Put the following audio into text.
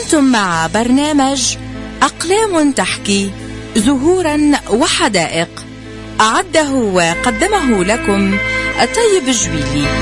كنتم مع برنامج أقلام تحكي زهورا وحدائق، أعده وقدمه لكم الطيب الجويلي.